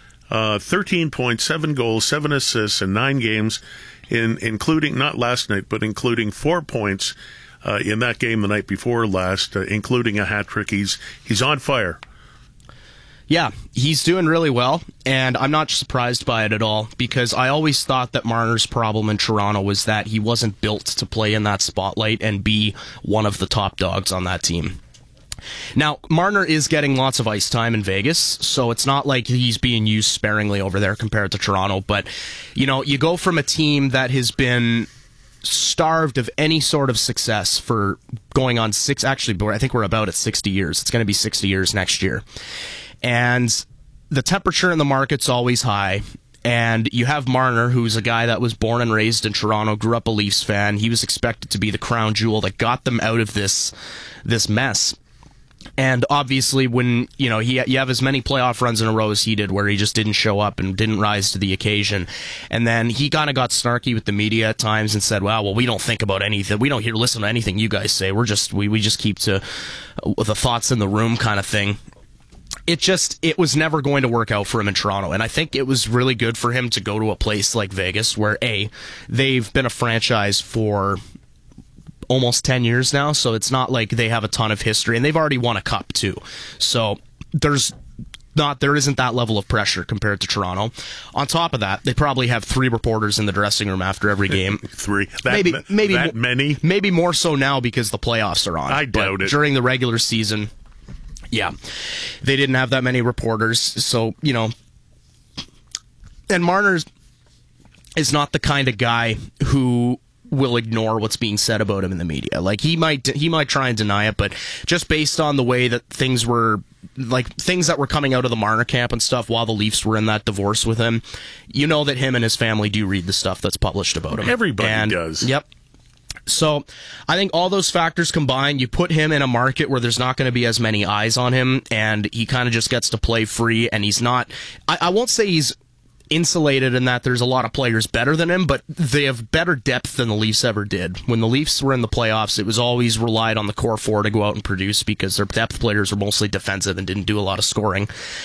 Speaker 2: 13 points, 7 goals, 7 assists in 9 games, including, not last night, but including 4 points in that game the night before last, including a hat trick. He's on fire.
Speaker 1: Yeah, he's doing really well, and I'm not surprised by it at all, because I always thought that Marner's problem in Toronto was that he wasn't built to play in that spotlight and be one of the top dogs on that team. Now, Marner is getting lots of ice time in Vegas, so it's not like he's being used sparingly over there compared to Toronto, but, you know, you go from a team that has been starved of any sort of success for going on I think we're about at 60 years. It's going to be 60 years next year. And the temperature in the market's always high. And you have Marner, who's a guy that was born and raised in Toronto, grew up a Leafs fan. He was expected to be the crown jewel that got them out of this mess. And obviously, when you have as many playoff runs in a row as he did, where he just didn't show up and didn't rise to the occasion, and then he kind of got snarky with the media at times and said, "Well, we don't think about anything. We don't listen to anything you guys say. We just keep to the thoughts in the room kind of thing." It was never going to work out for him in Toronto, and I think it was really good for him to go to a place like Vegas, where they've been a franchise for almost 10 years now, so it's not like they have a ton of history, and they've already won a cup too. So there isn't that level of pressure compared to Toronto. On top of that, they probably have 3 reporters in the dressing room after every game.
Speaker 2: 3.
Speaker 1: Maybe more so now because the playoffs are on.
Speaker 2: I doubt it.
Speaker 1: During the regular season, yeah, they didn't have that many reporters. So, you know, and Marner is not the kind of guy who will ignore what's being said about him in the media. Like, he might try and deny it, but just based on the way that things that were coming out of the Marner camp and stuff while the Leafs were in that divorce with him, you know that him and his family do read the stuff that's published about him.
Speaker 2: Everybody does.
Speaker 1: Yep. So I think all those factors combined, you put him in a market where there's not going to be as many eyes on him, and he kind of just gets to play free, and he's not... I won't say he's insulated in that there's a lot of players better than him, but they have better depth than the Leafs ever did. When the Leafs were in the playoffs, it was always relied on the core 4 to go out and produce because their depth players were mostly defensive and didn't do a lot of scoring.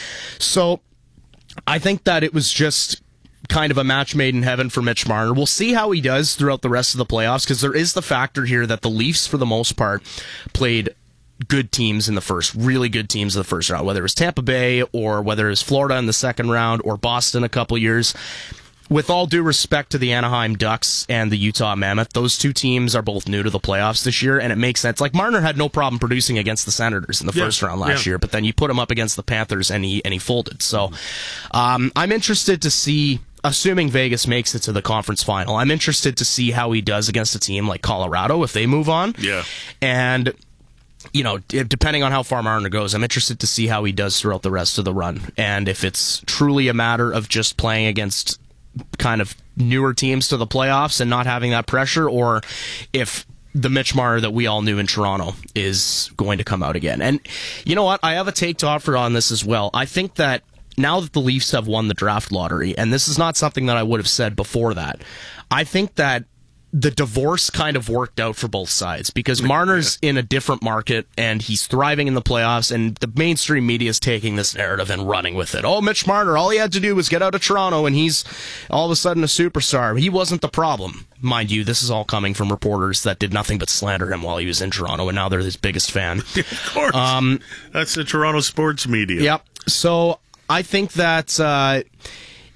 Speaker 1: So I think that it was just kind of a match made in heaven for Mitch Marner. We'll see how he does throughout the rest of the playoffs, because there is the factor here that the Leafs, for the most part, played good teams in the first, really good teams in the first round, whether it was Tampa Bay or whether it was Florida in the second round or Boston a couple years. With all due respect to the Anaheim Ducks and the Utah Mammoth, those 2 teams are both new to the playoffs this year, and it makes sense. Like, Marner had no problem producing against the Senators in the first round last year, but then you put him up against the Panthers and he folded. So I'm interested to see, assuming Vegas makes it to the conference final, I'm interested to see how he does against a team like Colorado if they move on.
Speaker 2: Yeah.
Speaker 1: And, you know, depending on how far Marner goes, I'm interested to see how he does throughout the rest of the run. And if it's truly a matter of just playing against kind of newer teams to the playoffs and not having that pressure, or if the Mitch Marner that we all knew in Toronto is going to come out again. And you know what? I have a take to offer on this as well. I think that now that the Leafs have won the draft lottery, and this is not something that I would have said before that, I think that the divorce kind of worked out for both sides, because Marner's in a different market and he's thriving in the playoffs, and the mainstream media is taking this narrative and running with it. Oh, Mitch Marner, all he had to do was get out of Toronto and he's all of a sudden a superstar. He wasn't the problem. Mind you, this is all coming from reporters that did nothing but slander him while he was in Toronto, and now they're his biggest fan.
Speaker 2: Of course. That's the Toronto sports media.
Speaker 1: Yep. So I think that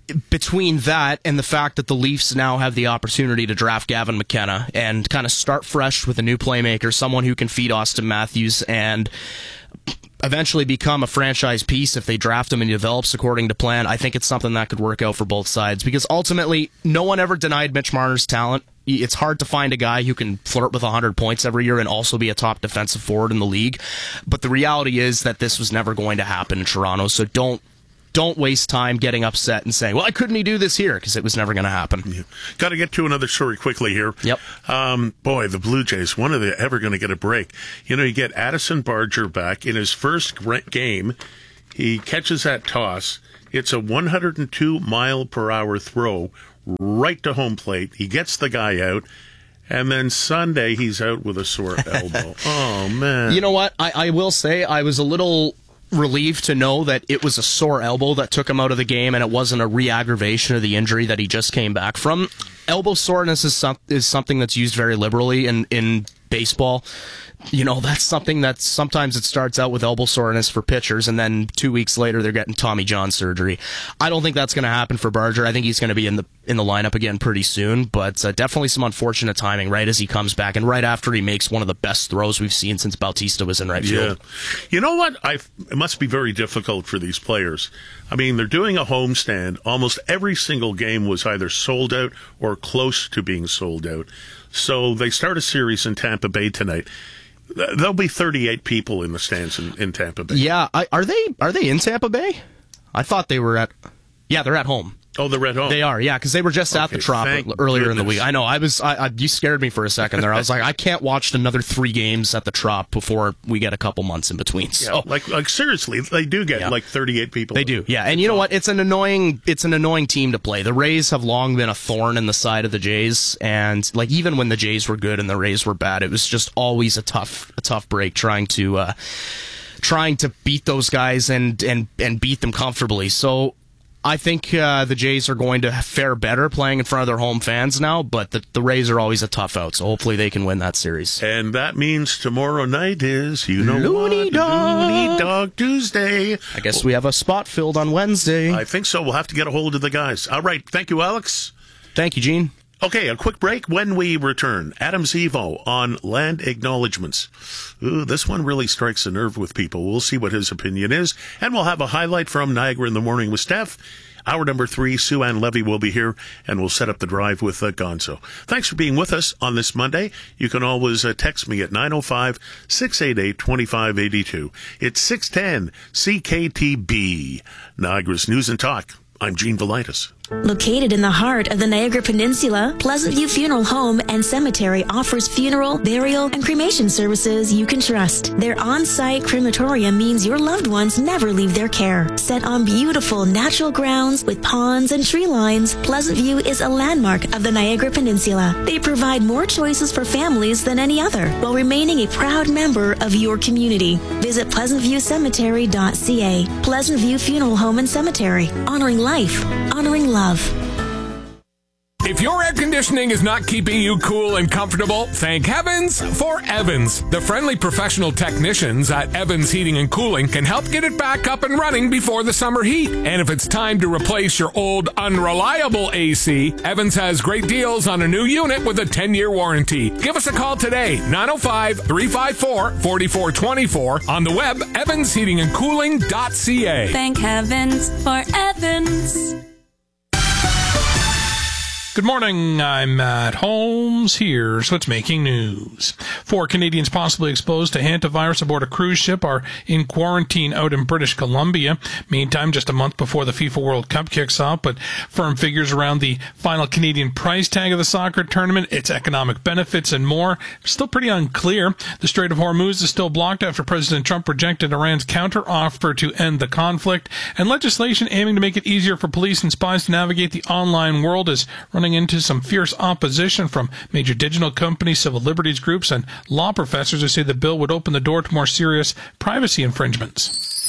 Speaker 1: between that and the fact that the Leafs now have the opportunity to draft Gavin McKenna and kind of start fresh with a new playmaker, someone who can feed Auston Matthews and eventually become a franchise piece if they draft him and he develops according to plan, I think it's something that could work out for both sides, because ultimately no one ever denied Mitch Marner's talent. It's hard to find a guy who can flirt with 100 points every year and also be a top defensive forward in the league. But the reality is that this was never going to happen in Toronto, so don't waste time getting upset and saying, well, why couldn't he do this here? Because it was never going to happen.
Speaker 2: Yeah. Got to get to another story quickly here.
Speaker 1: Yep.
Speaker 2: Boy, the Blue Jays, when are they ever going to get a break? You get Addison Barger back in his first game. He catches that toss. It's a 102-mile-per-hour throw right to home plate. He gets the guy out. And then Sunday, he's out with a sore elbow. Oh, man.
Speaker 1: You know what? I will say I was a little relieved to know that it was a sore elbow that took him out of the game and it wasn't a re-aggravation of the injury that he just came back from. Elbow soreness is something that's used very liberally in baseball. That's something that sometimes it starts out with elbow soreness for pitchers, and then 2 weeks later they're getting Tommy John surgery. I don't think that's going to happen for Barger. I think he's going to be in the lineup again pretty soon, but definitely some unfortunate timing right as he comes back and right after he makes one of the best throws we've seen since Bautista was in right field.
Speaker 2: Yeah. You know what? It must be very difficult for these players. I mean, they're doing a homestand. Almost every single game was either sold out or close to being sold out. So they start a series in Tampa Bay tonight. There'll be 38 people in the stands in Tampa Bay.
Speaker 1: Yeah, are they in Tampa Bay? I thought they were they're at home.
Speaker 2: Oh, they're at home.
Speaker 1: They are, yeah, because they were just at the Trop earlier in the week. I know. You scared me for a second there. I was like, I can't watch another 3 games at the Trop before we get a couple months in between. So,
Speaker 2: like seriously, they do get 38 people.
Speaker 1: They do, yeah. And you know what? It's an annoying team to play. The Rays have long been a thorn in the side of the Jays, and even when the Jays were good and the Rays were bad, it was just always a tough break trying to beat those guys and beat them comfortably. So I think the Jays are going to fare better playing in front of their home fans now, but the Rays are always a tough out, so hopefully they can win that series.
Speaker 2: And that means tomorrow night is, Looney Dog Tuesday.
Speaker 1: I guess we have a spot filled on Wednesday.
Speaker 2: I think so. We'll have to get a hold of the guys. All right. Thank you, Alex.
Speaker 1: Thank you, Gene.
Speaker 2: Okay, a quick break. When we return, Adam Zevo on land acknowledgements. Ooh, this one really strikes a nerve with people. We'll see what his opinion is. And we'll have a highlight from Niagara in the Morning with Steph. Hour number 3, Sue Ann Levy will be here, and we'll set up the drive with Gonzo. Thanks for being with us on this Monday. You can always text me at 905-688-2582. It's 610 CKTB, Niagara's News and Talk. I'm Gene Velitis.
Speaker 9: Located in the heart of the Niagara Peninsula, Pleasant View Funeral Home and Cemetery offers funeral, burial, and cremation services you can trust. Their on-site crematorium means your loved ones never leave their care. Set on beautiful natural grounds with ponds and tree lines, Pleasant View is a landmark of the Niagara Peninsula. They provide more choices for families than any other, while remaining a proud member of your community. Visit pleasantviewcemetery.ca. Pleasant View Funeral Home and Cemetery. Honoring life. Honoring love.
Speaker 13: If your air conditioning is not keeping you cool and comfortable, thank heavens for Evans. The friendly professional technicians at Evans Heating and Cooling can help get it back up and running before the summer heat. And if it's time to replace your old unreliable AC, Evans has great deals on a new unit with a 10-year warranty. Give us a call today, 905-354-4424, on the web, evansheatingandcooling.ca.
Speaker 15: Thank heavens for Evans.
Speaker 14: Good morning, I'm Matt Holmes. Here's what's making news. 4 Canadians possibly exposed to hantavirus aboard a cruise ship are in quarantine out in British Columbia. Meantime, just a month before the FIFA World Cup kicks off, but firm figures around the final Canadian price tag of the soccer tournament, its economic benefits, and more still pretty unclear. The Strait of Hormuz is still blocked after President Trump rejected Iran's counteroffer to end the conflict, and legislation aiming to make it easier for police and spies to navigate the online world is running into some fierce opposition from major digital companies, civil liberties groups, and law professors who say the bill would open the door to more serious privacy infringements.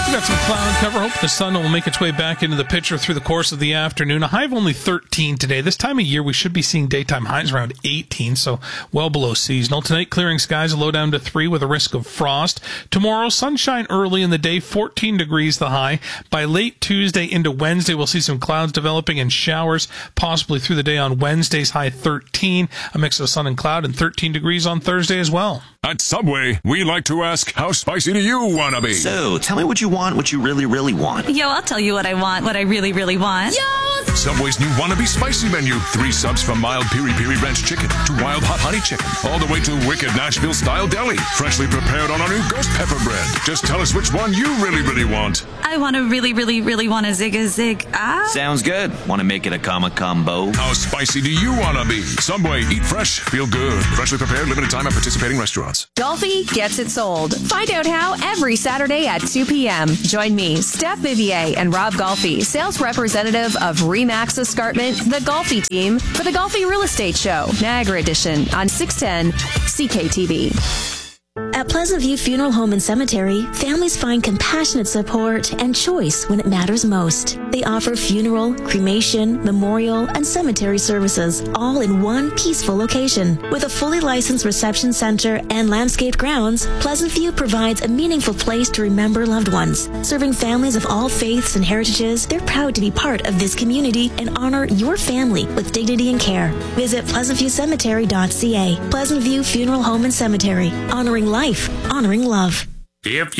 Speaker 14: We've got some cloud cover. Hope the sun will make its way back into the picture through the course of the afternoon. A high of only 13 today. This time of year, we should be seeing daytime highs around 18, so well below seasonal. Tonight, clearing skies, a low down to 3 with a risk of frost. Tomorrow, sunshine early in the day, 14 degrees the high. By late Tuesday into Wednesday, we'll see some clouds developing and showers possibly through the day on Wednesday's high 13. A mix of sun and cloud, and 13 degrees on Thursday as well.
Speaker 16: At Subway, we like to ask, how spicy do you want to be?
Speaker 17: So, tell me what you want, what you really, really want.
Speaker 15: Yo, I'll tell you what I want, what I really, really want.
Speaker 17: Yo!
Speaker 16: Subway's new Wannabe Spicy menu. 3 subs from mild piri-piri ranch chicken to wild hot honey chicken, all the way to wicked Nashville-style deli, freshly prepared on our new ghost pepper bread. Just tell us which one you really, really want.
Speaker 15: I want to really, really, really want a zig.
Speaker 17: Sounds good. Want to make it a combo?
Speaker 16: How spicy do you want to be? Subway, eat fresh, feel good. Freshly prepared, limited time at participating restaurants.
Speaker 3: Golfi gets it sold. Find out how every Saturday at 2 p.m. Join me, Steph Vivier, and Rob Golfi, sales representative of Remax Escarpment, the Golfi team, for the Golfi Real Estate Show, Niagara Edition, on 610 CKTB.
Speaker 9: At Pleasant View Funeral Home and Cemetery, families find compassionate support and choice when it matters most. They offer funeral, cremation, memorial, and cemetery services, all in one peaceful location. With a fully licensed reception center and landscaped grounds, Pleasant View provides a meaningful place to remember loved ones. Serving families of all faiths and heritages, they're proud to be part of this community and honor your family with dignity and care. Visit pleasantviewcemetery.ca. Pleasant View Funeral Home and Cemetery, honoring life, honoring love.
Speaker 2: If